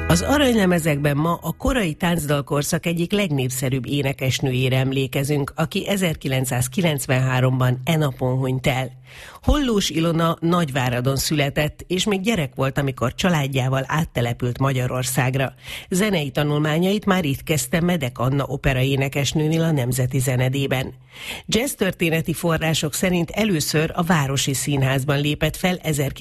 Az aranylemezekben ma a korai táncdalkorszak egyik legnépszerűbb énekesnőjére emlékezünk, aki 1993-ban e napon hunyt el. Hollós Ilona Nagyváradon született, és még gyerek volt, amikor családjával áttelepült Magyarországra. Zenei tanulmányait már itt kezdte Medek Anna operaénekesnőnél a Nemzeti Zenedében. Jazztörténeti források szerint először a Városi Színházban lépett fel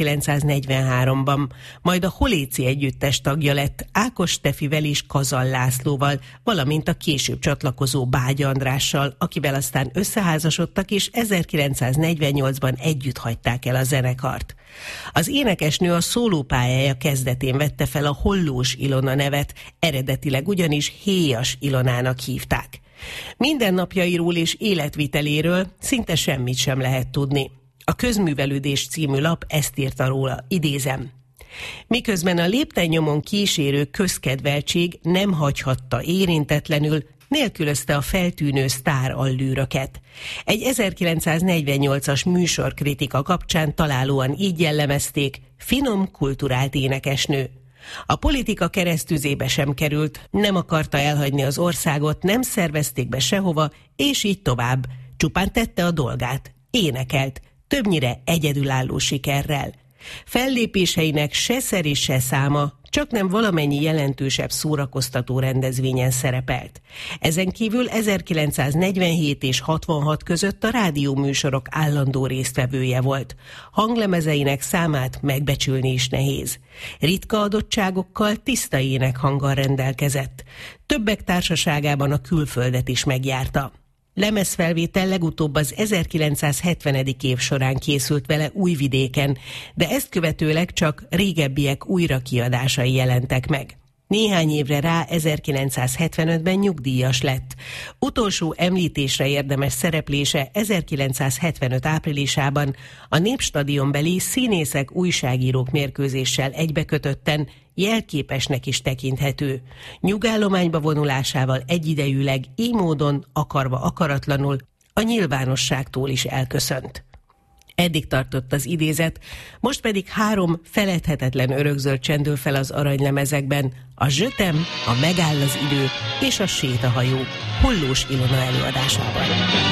1943-ban, majd a Holéci együttes tagja lett Ákos Stefivel és Kazal Lászlóval, valamint a később csatlakozó Bágy Andrással, akivel aztán összeházasodtak, és 1948-ban együtt hagyták el a zenekart. Az énekesnő a szólópályája kezdetén vette fel a Hollós Ilona nevet, eredetileg ugyanis Héjas Ilonának hívták. Mindennapjairól és életviteléről szinte semmit sem lehet tudni. A Közművelődés című lap ezt írta róla, idézem. Miközben a léptennyomon kísérő közkedveltség nem hagyhatta érintetlenül, nélkülözte a feltűnő sztárallűröket. Egy 1948-as műsorkritika kapcsán találóan így jellemezték: finom, kulturált énekesnő. A politika keresztüzébe sem került, nem akarta elhagyni az országot, nem szervezték be sehova, és így tovább. Csupán tette a dolgát, énekelt, többnyire egyedülálló sikerrel. Fellépéseinek se szeri, se száma, csaknem valamennyi jelentősebb szórakoztató rendezvényen szerepelt. Ezen kívül 1947 és 66 között a rádióműsorok állandó résztvevője volt. Hanglemezeinek számát megbecsülni is nehéz. Ritka adottságokkal, tiszta énekhanggal rendelkezett. Többek társaságában a külföldet is megjárta. Lemezfelvétel legutóbb az 1970. év során készült vele Újvidéken, de ezt követőleg csak régebbiek újrakiadásai jelentek meg. Néhány évre rá 1975-ben nyugdíjas lett. Utolsó említésre érdemes szereplése 1975 áprilisában a Népstadionbeli Színészek Újságírók mérkőzéssel egybekötötten jelképesnek is tekinthető. Nyugállományba vonulásával egyidejűleg így módon, akarva akaratlanul, a nyilvánosságtól is elköszönt. Eddig tartott az idézet, most pedig 3 feledhetetlen örökzöld csendül fel az aranylemezekben: a Zsötem, a Megáll az idő és a Sétahajó Hollós Ilona előadásában.